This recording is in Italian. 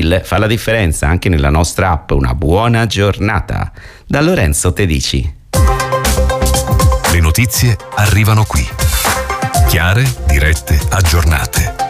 Smil fa la differenza anche nella nostra app. Una buona giornata. Da Lorenzo Tedici. Le notizie arrivano qui. Chiare, dirette, aggiornate.